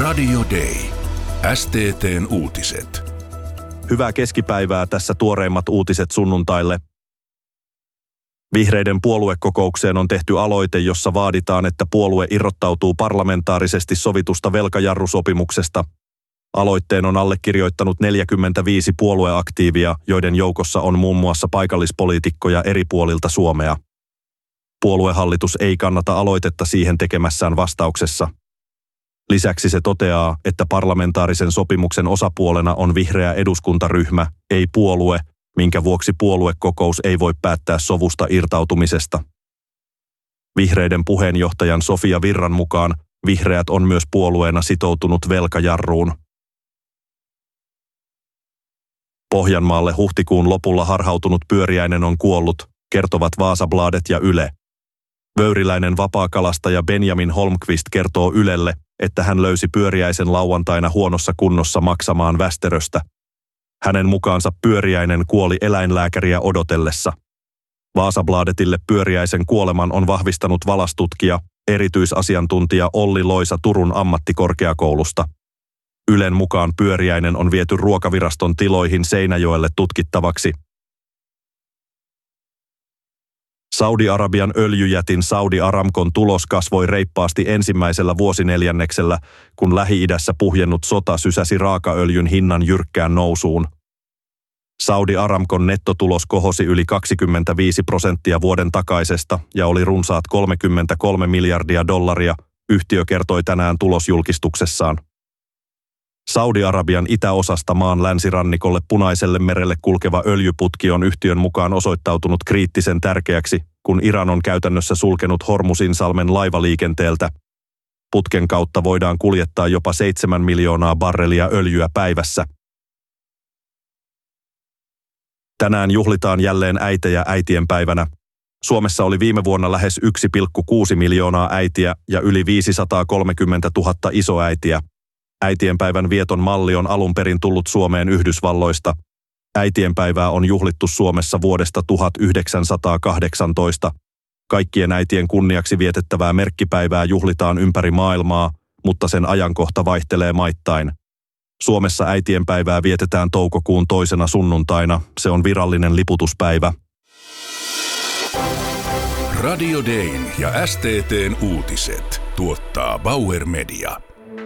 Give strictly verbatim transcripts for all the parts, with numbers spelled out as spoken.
Radio Day. S T T:n uutiset. Hyvää keskipäivää, tässä tuoreimmat uutiset sunnuntaille. Vihreiden puoluekokoukseen on tehty aloite, jossa vaaditaan, että puolue irrottautuu parlamentaarisesti sovitusta velkajarrusopimuksesta. Aloitteen on allekirjoittanut neljäkymmentäviisi puolueaktiivia, joiden joukossa on muun muassa paikallispoliitikkoja eri puolilta Suomea. Puoluehallitus ei kannata aloitetta siihen tekemässään vastauksessa. Lisäksi se toteaa, että parlamentaarisen sopimuksen osapuolena on vihreä eduskuntaryhmä, ei puolue, minkä vuoksi puoluekokous ei voi päättää sovusta irtautumisesta. Vihreiden puheenjohtajan Sofia Virran mukaan vihreät on myös puolueena sitoutunut velkajarruun. Pohjanmaalle huhtikuun lopulla harhautunut pyöriäinen on kuollut, kertovat Vasabladet ja Yle. Vöyriläinen vapaakalastaja Benjamin Holmqvist kertoo Ylelle, että hän löysi pyöriäisen lauantaina huonossa kunnossa maksamaan västeröstä. Hänen mukaansa pyöriäinen kuoli eläinlääkäriä odotellessa. Vasabladetille pyöriäisen kuoleman on vahvistanut valastutkija, erityisasiantuntija Olli Loisa Turun ammattikorkeakoulusta. Ylen mukaan pyöriäinen on viety Ruokaviraston tiloihin Seinäjoelle tutkittavaksi. Saudi-Arabian öljyjätin Saudi Aramcon tulos kasvoi reippaasti ensimmäisellä vuosineljänneksellä, kun Lähi-idässä puhjennut sota sysäsi raakaöljyn hinnan jyrkkään nousuun. Saudi Aramcon nettotulos kohosi yli kaksikymmentäviisi prosenttia vuoden takaisesta ja oli runsaat kolmekymmentäkolme miljardia dollaria, yhtiö kertoi tänään tulosjulkistuksessaan. Saudi-Arabian itäosasta maan länsirannikolle Punaiselle merelle kulkeva öljyputki on yhtiön mukaan osoittautunut kriittisen tärkeäksi, kun Iran on käytännössä sulkenut Hormuzinsalmen laivaliikenteeltä. Putken kautta voidaan kuljettaa jopa seitsemän miljoonaa barrelia öljyä päivässä. Tänään juhlitaan jälleen äitejä äitienpäivänä. Suomessa oli viime vuonna lähes yksi pilkku kuusi miljoonaa äitiä ja yli viisisataakolmekymmentätuhatta isoäitiä. Äitienpäivän vieton malli on alun perin tullut Suomeen Yhdysvalloista. Äitienpäivää on juhlittu Suomessa vuodesta tuhatyhdeksänsataakahdeksantoista. Kaikkien äitien kunniaksi vietettävää merkkipäivää juhlitaan ympäri maailmaa, mutta sen ajankohta vaihtelee maittain. Suomessa äitienpäivää vietetään toukokuun toisena sunnuntaina. Se on virallinen liputuspäivä. Radio Dayn ja S T T:n uutiset tuottaa Bauer Media.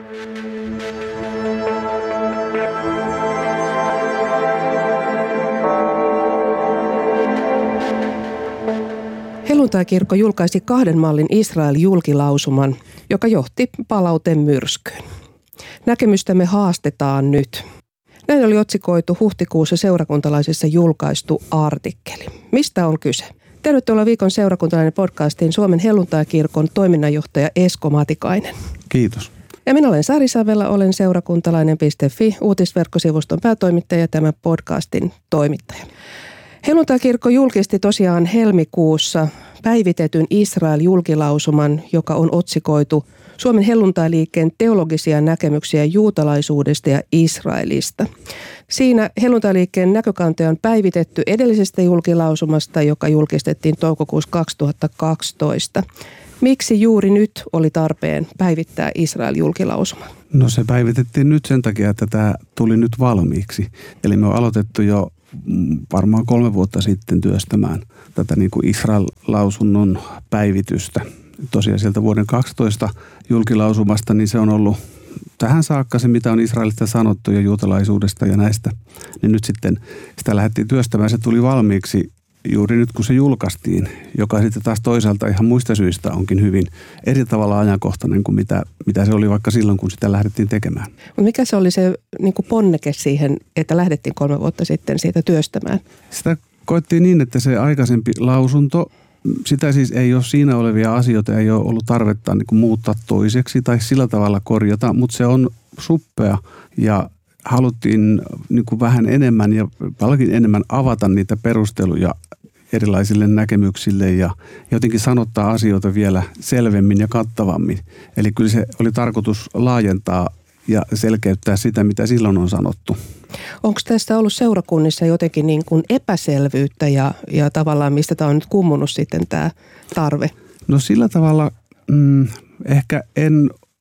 Helluntaikirkko julkaisi kahden mallin Israel-julkilausuman, joka johti palautemyrskyyn. Näkemystämme haastetaan nyt. Näin oli otsikoitu huhtikuussa seurakuntalaisessa julkaistu artikkeli. Mistä on kyse? Tervetuloa viikon seurakuntalainen podcastiin Suomen Helluntaikirkon toiminnanjohtaja Esko Matikainen. Kiitos. Ja minä olen Sari Savela, olen seurakuntalainen piste fi uutisverkkosivuston päätoimittaja ja tämän podcastin toimittaja. Helluntaikirkko julkisti tosiaan helmikuussa päivitetyn Israel-julkilausuman, joka on otsikoitu Suomen helluntailiikkeen teologisia näkemyksiä juutalaisuudesta ja Israelista. Siinä helluntailiikkeen näkökantoja on päivitetty edellisestä julkilausumasta, joka julkistettiin toukokuussa kaksituhattakaksitoista. Miksi juuri nyt oli tarpeen päivittää Israel-julkilausuma? No se päivitettiin nyt sen takia, että tämä tuli nyt valmiiksi. Eli me on aloitettu jo varmaan kolme vuotta sitten työstämään tätä niin kuin Israel-lausunnon päivitystä. Tosiaan sieltä vuoden kaksitoista julkilausumasta, niin se on ollut tähän saakka se, mitä on Israelista sanottu ja juutalaisuudesta ja näistä. Niin nyt sitten sitä lähdettiin työstämään. Se tuli valmiiksi juuri nyt, kun se julkaistiin, joka sitten taas toisaalta ihan muista syistä onkin hyvin eri tavalla ajankohtainen kuin mitä, mitä se oli vaikka silloin, kun sitä lähdettiin tekemään. Mutta mikä se oli se niin kuin ponneke siihen, että lähdettiin kolme vuotta sitten siitä työstämään? Sitä koettiin niin, että se aikaisempi lausunto, sitä siis ei ole siinä olevia asioita, ei ole ollut tarvetta niin kuin muuttaa toiseksi tai sillä tavalla korjata, mutta se on suppea ja haluttiin niin kuin vähän enemmän ja paljonkin enemmän avata niitä perusteluja erilaisille näkemyksille ja jotenkin sanottaa asioita vielä selvemmin ja kattavammin. Eli kyllä se oli tarkoitus laajentaa ja selkeyttää sitä, mitä silloin on sanottu. Onko tästä ollut seurakunnissa jotenkin niin kuin epäselvyyttä ja, ja tavallaan mistä tämä on nyt kummunut sitten tämä tarve? No sillä tavalla mm, ehkä en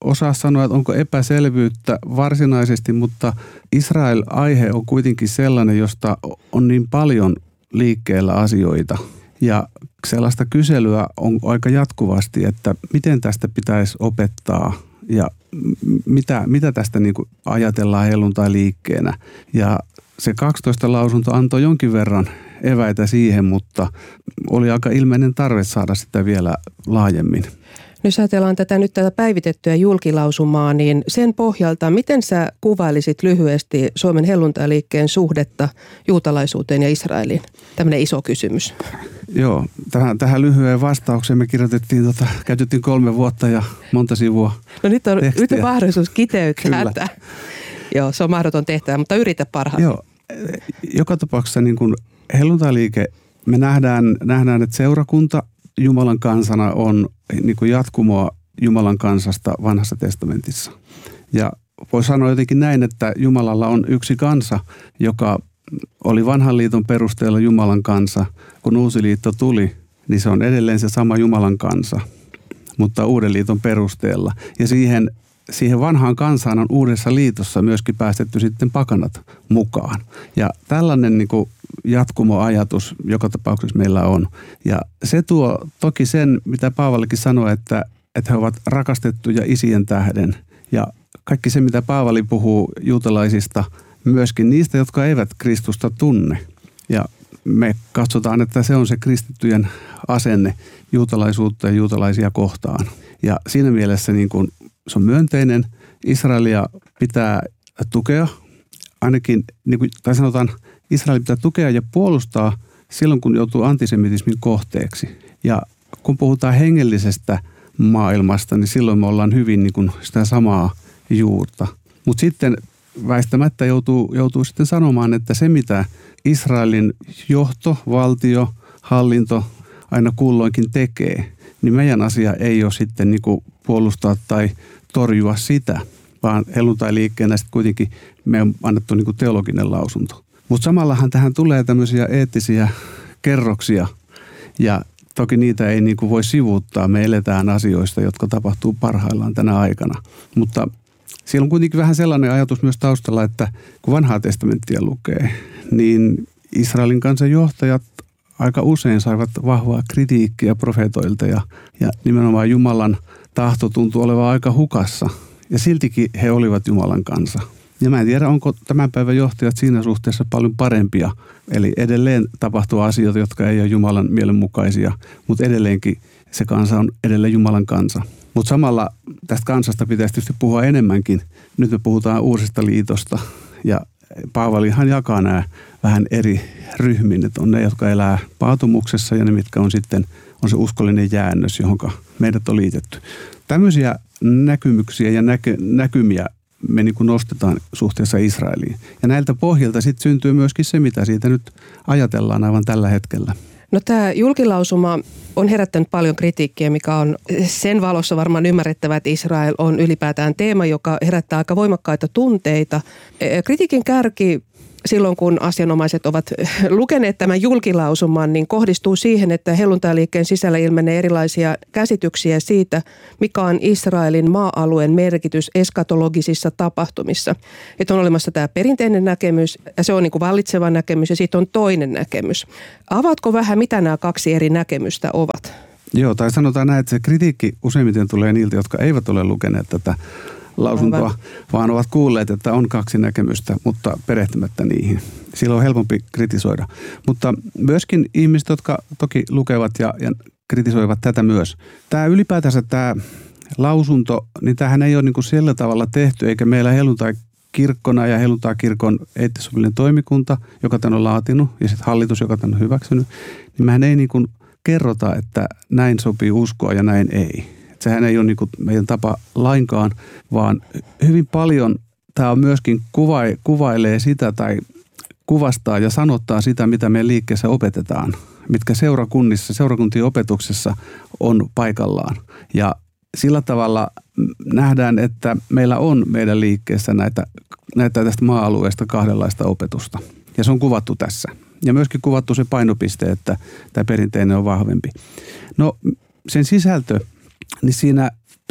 osaa sanoa, että onko epäselvyyttä varsinaisesti, mutta Israel-aihe on kuitenkin sellainen, josta on niin paljon liikkeellä asioita. Ja sellaista kyselyä on aika jatkuvasti, että miten tästä pitäisi opettaa ja mitä, mitä tästä niin kuin ajatellaan helluntai-liikkeenä. Ja se kaksitoista lausunto antoi jonkin verran eväitä siihen, mutta oli aika ilmeinen tarve saada sitä vielä laajemmin. Jos ajatellaan tätä nyt tätä päivitettyä julkilausumaa, niin sen pohjalta, miten sä kuvailisit lyhyesti Suomen helluntai-liikkeen suhdetta juutalaisuuteen ja Israeliin? Tämmöinen iso kysymys. Joo, tähän, tähän lyhyen vastaukseen me kirjoitettiin, tota, käytettiin kolme vuotta ja monta sivua No nyt on, tekstiä. nyt on mahdollisuus kiteyttää Kyllä. tätä. Joo, se on mahdoton tehtävä, mutta yritä parhaasi. Joo, joka tapauksessa niin kuin helluntai-liike, me nähdään, nähdään, että seurakunta Jumalan kansana on niin kuin jatkumoa Jumalan kansasta Vanhassa testamentissa. Ja voi sanoa jotenkin näin, että Jumalalla on yksi kansa, joka oli vanhan liiton perusteella Jumalan kansa. Kun uusi liitto tuli, niin se on edelleen se sama Jumalan kansa, mutta uuden liiton perusteella. Ja siihen, siihen vanhaan kansaan on uudessa liitossa myöskin päästetty sitten pakanat mukaan. Ja tällainen niin kuin jatkumoajatus joka tapauksessa meillä on. Ja se tuo toki sen, mitä Paavalikin sanoi, että, että he ovat rakastettuja isien tähden. Ja kaikki se, mitä Paavali puhuu juutalaisista, myöskin niistä, jotka eivät Kristusta tunne. Ja me katsotaan, että se on se kristittyjen asenne juutalaisuutta ja juutalaisia kohtaan. Ja siinä mielessä niin kun se on myönteinen. Israelia pitää tukea, ainakin, niin kuin, tai sanotaan, Israel pitää tukea ja puolustaa silloin, kun joutuu antisemitismin kohteeksi. Ja kun puhutaan hengellisestä maailmasta, niin silloin me ollaan hyvin niin kuin sitä samaa juurta. Mutta sitten väistämättä joutuu, joutuu sitten sanomaan, että se mitä Israelin johto, valtio, hallinto aina kulloinkin tekee, niin meidän asia ei ole sitten niin kuin puolustaa tai torjua sitä, vaan helluntai-liikkeenä sitten kuitenkin me on annettu niin kuin teologinen lausunto. Mutta samallahan tähän tulee tämmöisiä eettisiä kerroksia ja toki niitä ei niin kuin voi sivuuttaa. Me eletään asioista, jotka tapahtuu parhaillaan tänä aikana. Mutta siellä on kuitenkin vähän sellainen ajatus myös taustalla, että kun vanhaa testamenttia lukee, niin Israelin kansan johtajat aika usein saivat vahvaa kritiikkiä profeetoilta ja, ja nimenomaan Jumalan tahto tuntuu olevan aika hukassa. Ja siltikin he olivat Jumalan kansa. Ja mä en tiedä, onko tämän päivän johtajat siinä suhteessa paljon parempia. Eli edelleen tapahtuu asioita, jotka ei ole Jumalan mielenmukaisia, mutta edelleenkin se kansa on edelleen Jumalan kansa. Mutta samalla tästä kansasta pitäisi tietysti puhua enemmänkin. Nyt me puhutaan uusista liitosta ja Paavalihan jakaa nämä vähän eri ryhmiin. Että on ne, jotka elää paatumuksessa ja ne, mitkä on sitten on se uskollinen jäännös, johon meidät on liitetty. Tämmöisiä näkymyksiä ja näky, näkymiä me niin kuin nostetaan suhteessa Israeliin. Ja näiltä pohjalta sitten syntyy myöskin se, mitä siitä nyt ajatellaan aivan tällä hetkellä. No tämä julkilausuma on herättänyt paljon kritiikkiä, mikä on sen valossa varmaan ymmärrettävä, että Israel on ylipäätään teema, joka herättää aika voimakkaita tunteita. Kritiikin kärki silloin, kun asianomaiset ovat lukeneet tämän julkilausuman, niin kohdistuu siihen, että helluntai-liikkeen sisällä ilmenee erilaisia käsityksiä siitä, mikä on Israelin maa-alueen merkitys eskatologisissa tapahtumissa. Että on olemassa tämä perinteinen näkemys, ja se on niin kuin vallitseva näkemys, ja sitten on toinen näkemys. Avaatko vähän, mitä nämä kaksi eri näkemystä ovat? Joo, tai sanotaan näin, että se kritiikki useimmiten tulee niiltä, jotka eivät ole lukeneet tätä lausuntoa, Aivan. vaan ovat kuulleet, että on kaksi näkemystä, mutta perehtymättä niihin. Silloin on helpompi kritisoida. Mutta myöskin ihmiset, jotka toki lukevat ja, ja kritisoivat tätä myös. Tämä ylipäätänsä tämä lausunto, niin tämähän ei ole niin kuin sillä tavalla tehty, eikä meillä helluntai-kirkkona ja helluntai-kirkon eettisopillinen toimikunta, joka tämän on laatinut, ja sitten hallitus, joka tämän on hyväksynyt, niin mehän ei niin kuin kerrota, että näin sopii uskoa ja näin ei. Sehän ei ole niin kuin meidän tapa lainkaan, vaan hyvin paljon tämä on myöskin kuva, kuvailee sitä tai kuvastaa ja sanottaa sitä, mitä meidän liikkeessä opetetaan, mitkä seurakunnissa, seurakuntien opetuksessa on paikallaan. Ja sillä tavalla nähdään, että meillä on meidän liikkeessä näitä, näitä tästä maa-alueesta kahdenlaista opetusta. Ja se on kuvattu tässä. Ja myöskin kuvattu se painopiste, että tämä perinteinen on vahvempi. No sen sisältö. Niin siinä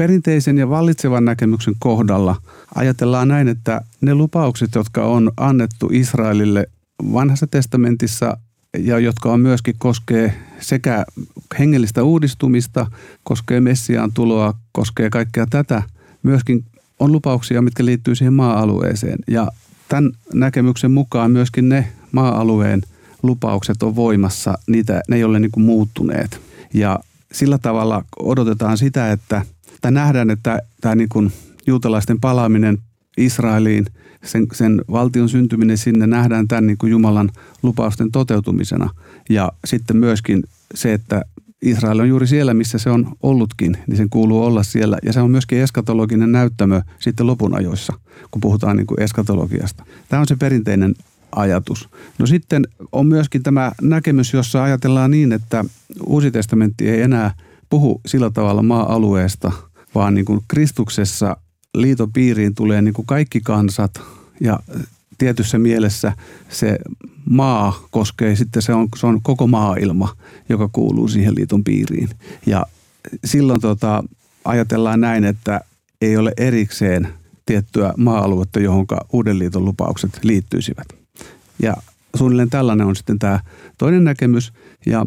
perinteisen ja vallitsevan näkemyksen kohdalla ajatellaan näin, että ne lupaukset, jotka on annettu Israelille vanhassa testamentissa ja jotka on myöskin koskee sekä hengellistä uudistumista, koskee Messiaan tuloa, koskee kaikkea tätä, myöskin on lupauksia, mitkä liittyy siihen maa-alueeseen. Ja tämän näkemyksen mukaan myöskin ne maa-alueen lupaukset on voimassa, niitä, ne ei ole niin kuin muuttuneet. Ja sillä tavalla odotetaan sitä, että tai nähdään, että tämä niin kuin juutalaisten palaaminen Israeliin, sen, sen valtion syntyminen sinne nähdään tämän niin kuin Jumalan lupausten toteutumisena. Ja sitten myöskin se, että Israel on juuri siellä, missä se on ollutkin, niin sen kuuluu olla siellä. Ja se on myöskin eskatologinen näyttämö sitten lopun ajoissa, kun puhutaan niin kuin eskatologiasta. Tämä on se perinteinen ajatus. No sitten on myöskin tämä näkemys, jossa ajatellaan niin, että Uusi testamentti ei enää puhu sillä tavalla maa-alueesta, vaan niin kuin Kristuksessa liiton piiriin tulee niin kuin kaikki kansat ja tietyssä mielessä se maa koskee sitten, se on, se on koko maailma, joka kuuluu siihen liiton piiriin. Ja silloin tota, ajatellaan näin, että ei ole erikseen tiettyä maa-aluetta, johon Uuden liiton lupaukset liittyisivät. Ja suunnilleen tällainen on sitten tämä toinen näkemys. Ja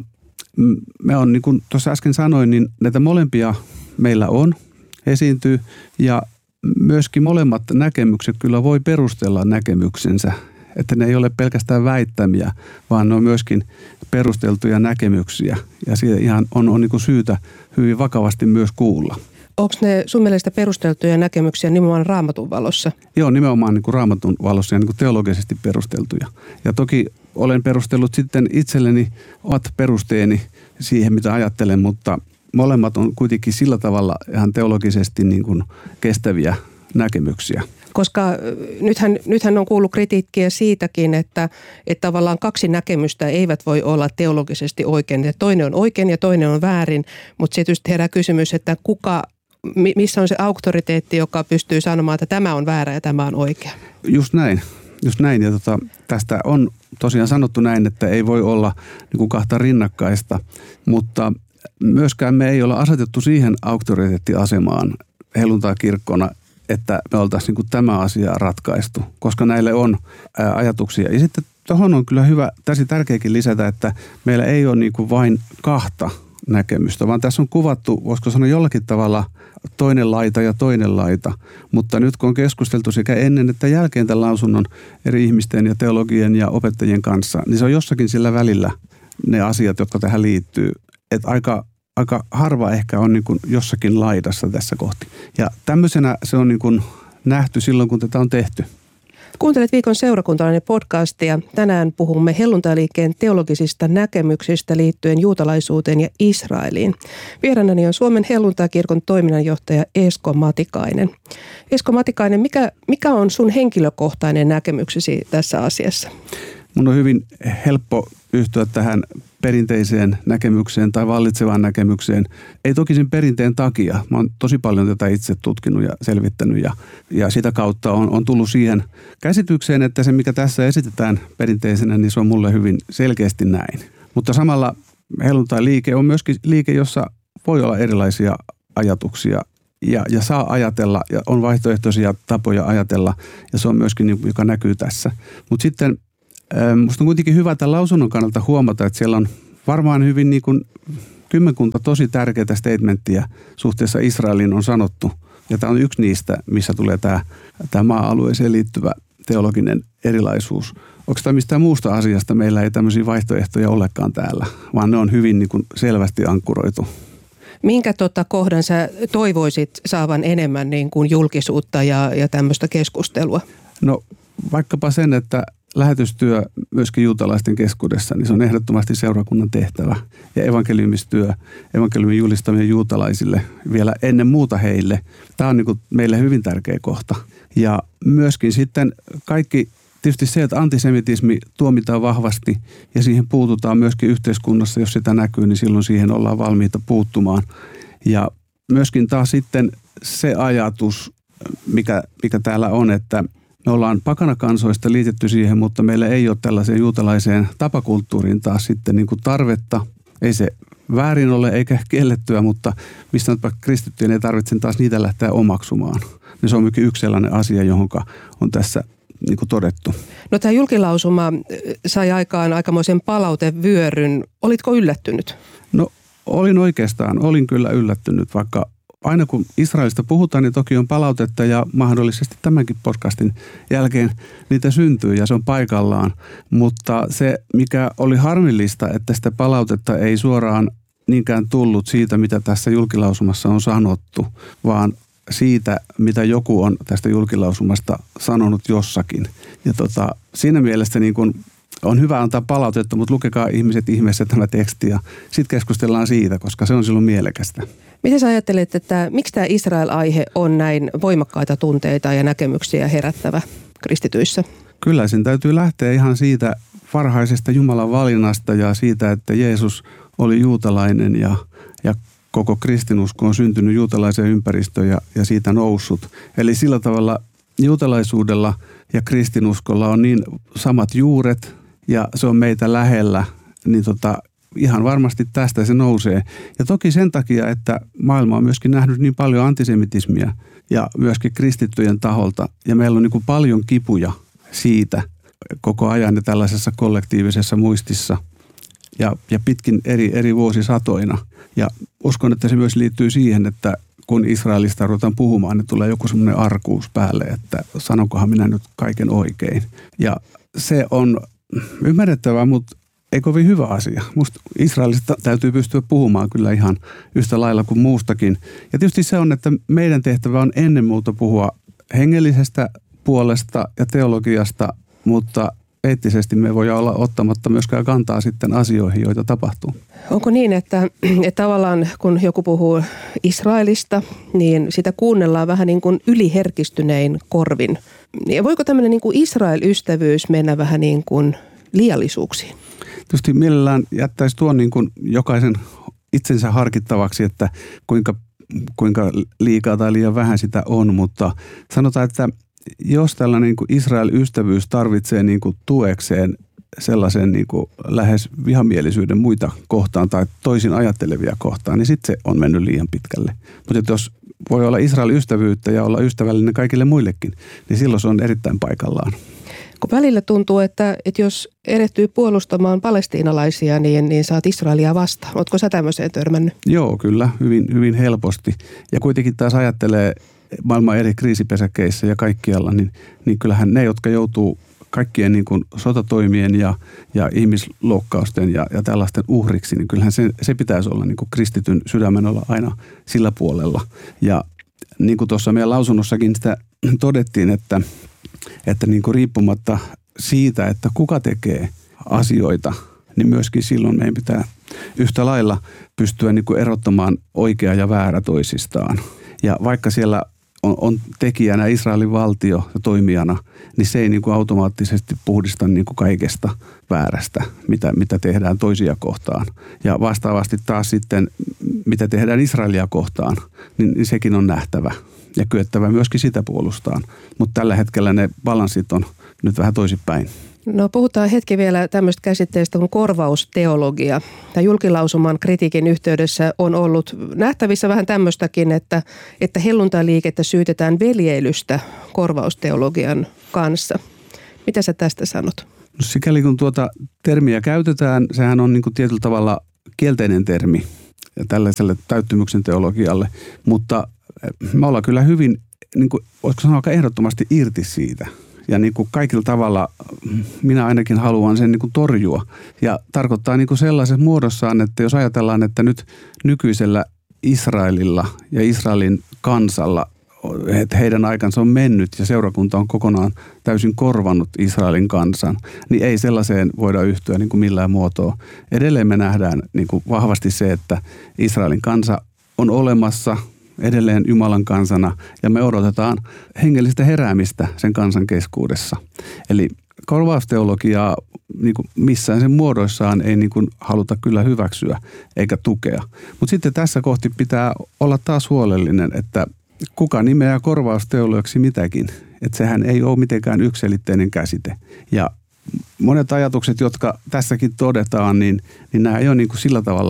me on, niin kuin tuossa äsken sanoin, niin näitä molempia meillä on, esiintyy. Ja myöskin molemmat näkemykset kyllä voi perustella näkemyksensä. Että ne ei ole pelkästään väittämiä, vaan ne on myöskin perusteltuja näkemyksiä. Ja siitä ihan on, on niin kuin syytä hyvin vakavasti myös kuulla. Onko ne sun mielestä perusteltuja näkemyksiä nimenomaan Raamatun valossa? Joo, nimenomaan niin kuin Raamatun valossa ja niin kuin teologisesti perusteltuja. Ja toki olen perustellut sitten itselleni omat perusteeni siihen, mitä ajattelen, mutta molemmat on kuitenkin sillä tavalla ihan teologisesti niin kuin kestäviä näkemyksiä. Koska nythän, nythän on kuullut kritiikkiä siitäkin, että, että tavallaan kaksi näkemystä eivät voi olla teologisesti oikein. Että toinen on oikein ja toinen on väärin, mutta sitten tietysti herää kysymys, että kuka, missä on se auktoriteetti, joka pystyy sanomaan, että tämä on väärä ja tämä on oikea. Just näin. Just näin. Ja tota, tästä on tosiaan sanottu näin, että ei voi olla niin kuin kahta rinnakkaista, mutta myöskään me ei olla asetettu siihen auktoriteettiasemaan helluntaikirkkona, että me oltaisiin niin kuin tämä asia ratkaistu, koska näille on ää, ajatuksia. Ja sitten tuohon on kyllä hyvä, tässä tärkeäkin lisätä, että meillä ei ole niin kuin vain kahta näkemystä, vaan tässä on kuvattu, voisiko sanoa jollakin tavalla toinen laita ja toinen laita. Mutta nyt kun on keskusteltu sekä ennen että jälkeen tämän lausunnon eri ihmisten ja teologien ja opettajien kanssa, niin se on jossakin sillä välillä ne asiat, jotka tähän liittyy. Että aika Aika harva ehkä on niin kuin jossakin laidassa tässä kohti. Ja tämmöisenä se on niin kuin nähty silloin, kun tätä on tehty. Kuuntelet Viikon seurakuntalainen podcastia. Tänään puhumme helluntailiikkeen teologisista näkemyksistä liittyen juutalaisuuteen ja Israeliin. Vieraanani on Suomen helluntaikirkon toiminnanjohtaja Esko Matikainen. Esko Matikainen, mikä, mikä on sun henkilökohtainen näkemyksesi tässä asiassa? Mun on hyvin helppo yhtyä tähän perinteiseen näkemykseen tai vallitsevaan näkemykseen. Ei toki sen perinteen takia. Mä oon tosi paljon tätä itse tutkinut ja selvittänyt ja, ja sitä kautta on, on tullut siihen käsitykseen, että se mikä tässä esitetään perinteisenä, niin se on mulle hyvin selkeästi näin. Mutta samalla helluntailiike on myöskin liike, jossa voi olla erilaisia ajatuksia ja, ja saa ajatella ja on vaihtoehtoisia tapoja ajatella ja se on myöskin, joka näkyy tässä. Mutta sitten musta on kuitenkin hyvä tämän lausunnon kannalta huomata, että siellä on varmaan hyvin niin kuin kymmenkunta tosi tärkeää statementtia suhteessa Israeliin on sanottu. Ja tämä on yksi niistä, missä tulee tämä, tämä maa-alueeseen liittyvä teologinen erilaisuus. Onko tämä mistään muusta asiasta? Meillä ei tämmöisiä vaihtoehtoja olekaan täällä, vaan ne on hyvin niin kuin selvästi ankkuroitu. Minkä tota kohdan sä toivoisit saavan enemmän niin kuin julkisuutta ja, ja tämmöistä keskustelua? No vaikkapa sen, että lähetystyö myöskin juutalaisten keskuudessa, niin se on ehdottomasti seurakunnan tehtävä. Ja evankeliumistyö, evankeliumin julistaminen juutalaisille vielä ennen muuta heille. Tämä on niin kuin meille hyvin tärkeä kohta. Ja myöskin sitten kaikki, tietysti se, että antisemitismi tuomitaan vahvasti ja siihen puututaan myöskin yhteiskunnassa, jos sitä näkyy, niin silloin siihen ollaan valmiita puuttumaan. Ja myöskin taas sitten se ajatus, mikä, mikä täällä on, että me ollaan pakanakansoista liitetty siihen, mutta meillä ei ole tällaiseen juutalaiseen tapakulttuuriin taas sitten niin kuin tarvetta. Ei se väärin ole eikä kiellettyä, mutta mistä nyt kristittyjen ei tarvitse taas niitä lähteä omaksumaan. Ja se on myöskin yksi sellainen asia, johon on tässä niin kuin todettu. No tämä julkilausuma sai aikaan aikamoisen palautevyöryn. Olitko yllättynyt? No olin oikeastaan, olin kyllä yllättynyt, vaikka aina kun Israelista puhutaan, niin toki on palautetta ja mahdollisesti tämänkin podcastin jälkeen niitä syntyy ja se on paikallaan. Mutta se, mikä oli harmillista, että sitä palautetta ei suoraan niinkään tullut siitä, mitä tässä julkilausumassa on sanottu, vaan siitä, mitä joku on tästä julkilausumasta sanonut jossakin. Ja tota, siinä mielessä niin kun on hyvä antaa palautetta, mutta lukekaa ihmiset ihmeessä tämä teksti ja sitten keskustellaan siitä, koska se on silloin mielekästä. Miten sä ajattelet, että miksi tämä Israel-aihe on näin voimakkaita tunteita ja näkemyksiä herättävä kristityissä? Kyllä sen täytyy lähteä ihan siitä varhaisesta Jumalan valinnasta ja siitä, että Jeesus oli juutalainen ja, ja koko kristinusko on syntynyt juutalaiseen ympäristöön ja, ja siitä noussut. Eli sillä tavalla juutalaisuudella ja kristinuskolla on niin samat juuret ja se on meitä lähellä, niin tota, ihan varmasti tästä se nousee. Ja toki sen takia, että maailma on myöskin nähnyt niin paljon antisemitismiä ja myöskin kristittyjen taholta. Ja meillä on niin kuin paljon kipuja siitä koko ajan ja tällaisessa kollektiivisessa muistissa ja, ja pitkin eri, eri vuosisatoina. Ja uskon, että se myös liittyy siihen, että kun Israelista ruvetaan puhumaan, niin tulee joku semmoinen arkuus päälle, että sanonkohan minä nyt kaiken oikein. Ja se on ymmärrettävää, mutta ei kovin hyvä asia. Musta Israelista täytyy pystyä puhumaan kyllä ihan yhtä lailla kuin muustakin. Ja tietysti se on, että meidän tehtävä on ennen muuta puhua hengellisestä puolesta ja teologiasta, mutta eettisesti me voi olla ottamatta myöskään kantaa sitten asioihin, joita tapahtuu. Onko niin, että, että tavallaan kun joku puhuu Israelista, niin sitä kuunnellaan vähän niin kuin yliherkistynein korvin. Ja voiko tämmöinen niin kuin Israel-ystävyys mennä vähän niin kuin liiallisuuksiin? Tietysti mielellään jättäisi tuon niin kuin jokaisen itsensä harkittavaksi, että kuinka, kuinka liikaa tai liian vähän sitä on, mutta sanotaan, että jos tällainen niin kuin Israel-ystävyys tarvitsee niin kuin tuekseen sellaisen niin kuin lähes vihamielisyyden muita kohtaan tai toisin ajattelevia kohtaan, niin sitten se on mennyt liian pitkälle. Mutta jos voi olla Israel-ystävyyttä ja olla ystävällinen kaikille muillekin, niin silloin se on erittäin paikallaan. Kun välillä tuntuu, että, että jos erehtyy puolustamaan palestiinalaisia, niin, niin saat Israelia vastaan. Oletko sä tämmöiseen törmännyt? Joo, kyllä. Hyvin, hyvin helposti. Ja kuitenkin taas ajattelee maailman eri kriisipesäkeissä ja kaikkialla, niin, niin kyllähän ne, jotka joutuu kaikkien niin kuin sotatoimien ja, ja ihmisloukkausten ja, ja tällaisten uhriksi, niin kyllähän se, se pitäisi olla niin kuin kristityn sydämen olla aina sillä puolella. Ja niin kuin tuossa meidän lausunnossakin sitä todettiin, että että niin kuin riippumatta siitä, että kuka tekee asioita, niin myöskin silloin meidän pitää yhtä lailla pystyä niin kuin erottamaan oikea ja väärä toisistaan. Ja vaikka siellä on, on tekijänä Israelin valtio ja toimijana, niin se ei niin kuin automaattisesti puhdista niin kuin kaikesta väärästä, mitä, mitä tehdään toisia kohtaan. Ja vastaavasti taas sitten, mitä tehdään Israelia kohtaan, niin, niin sekin on nähtävä. Ja kyettävä myöskin sitä puolustaan. Mutta tällä hetkellä ne balanssit on nyt vähän toisinpäin. No puhutaan hetki vielä tämmöistä käsitteestä kuin korvausteologia. Tämä julkilausuman kritiikin yhteydessä on ollut nähtävissä vähän tämmöistäkin, että, että helluntailiikettä syytetään veljeilystä korvausteologian kanssa. Mitä sä tästä sanot? No sikäli kun tuota termiä käytetään, sehän on niin kuin tietyllä tavalla kielteinen termi tällaiselle täyttymyksen teologialle, mutta me ollaan kyllä hyvin, niin kuin, voisiko sanoa aika ehdottomasti irti siitä. Ja niin kuin kaikilla tavalla minä ainakin haluan sen niin kuin torjua. Ja tarkoittaa niin kuin sellaisessa muodossaan, että jos ajatellaan, että nyt nykyisellä Israelilla ja Israelin kansalla, että heidän aikansa on mennyt ja seurakunta on kokonaan täysin korvannut Israelin kansan, niin ei sellaiseen voida yhtyä niin kuin millään muotoa. Edelleen me nähdään niin kuin vahvasti se, että Israelin kansa on olemassa edelleen Jumalan kansana ja me odotetaan hengellistä heräämistä sen kansan keskuudessa. Eli korvausteologiaa niin kuin missään sen muodoissaan ei niin kuin haluta kyllä hyväksyä eikä tukea. Mutta sitten tässä kohti pitää olla taas huolellinen, että kuka nimeää korvausteologiaksi mitäkin. Että sehän ei ole mitenkään yksiselitteinen käsite. Ja monet ajatukset, jotka tässäkin todetaan, niin, niin nämä ei ole niin kuin sillä tavalla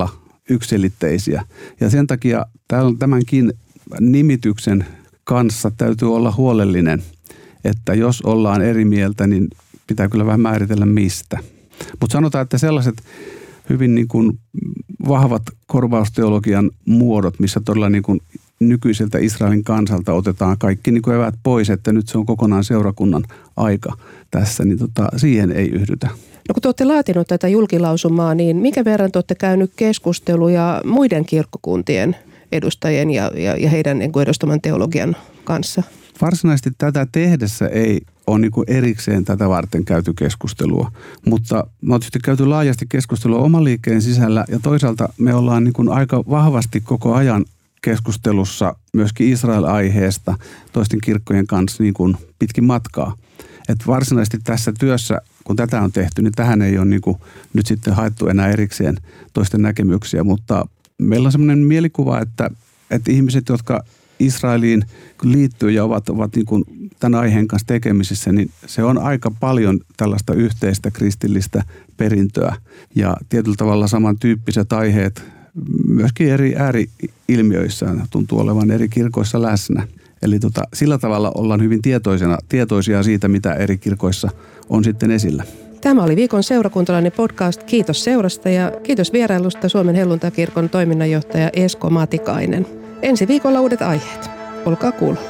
yksiselitteisiä. Ja sen takia tämänkin nimityksen kanssa täytyy olla huolellinen, että jos ollaan eri mieltä, niin pitää kyllä vähän määritellä mistä. Mutta sanotaan, että sellaiset hyvin niin kuin vahvat korvausteologian muodot, missä todella niin kuin nykyiseltä Israelin kansalta otetaan kaikki niin kuin eväät pois, että nyt se on kokonaan seurakunnan aika tässä, niin tota, siihen ei yhdytä. No kun te olette laatinut tätä julkilausumaa, niin minkä verran te olette käynyt keskusteluja muiden kirkkokuntien edustajien ja, ja, ja heidän niin kuin edustaman teologian kanssa? Varsinaisesti tätä tehdessä ei ole niin kuin erikseen tätä varten käyty keskustelua, mutta me on tietysti käyty laajasti keskustelua oman liikkeen sisällä ja toisaalta me ollaan niin kuin aika vahvasti koko ajan keskustelussa myöskin Israel-aiheesta toisten kirkkojen kanssa niin kuin pitkin matkaa. Et varsinaisesti tässä työssä, kun tätä on tehty, niin tähän ei ole niin kuin nyt sitten haettu enää erikseen toisten näkemyksiä, mutta meillä on semmoinen mielikuva, että, että ihmiset, jotka Israeliin liittyy ja ovat, ovat niin kuin tämän aiheen kanssa tekemisissä, niin se on aika paljon tällaista yhteistä kristillistä perintöä ja tietyllä tavalla samantyyppiset aiheet myöskin eri ääri-ilmiöissä tuntuu olevan eri kirkoissa läsnä. Eli tota, sillä tavalla ollaan hyvin tietoisena, tietoisia siitä, mitä eri kirkoissa on sitten esillä. Tämä oli viikon seurakuntalainen podcast. Kiitos seurasta ja kiitos vierailusta Suomen helluntaikirkon toiminnanjohtaja Esko Matikainen. Ensi viikolla uudet aiheet. Olkaa kuulolla.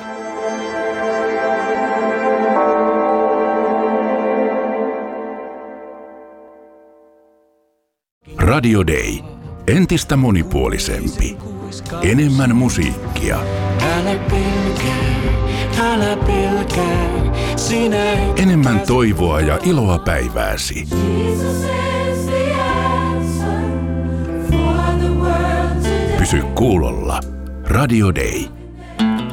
Radio Day. Entistä monipuolisempi. Enemmän musiikkia. Älä pelkää, älä pelkää, sinä et... Enemmän toivoa ja iloa päivääsi. Pysy kuulolla. Radio Day.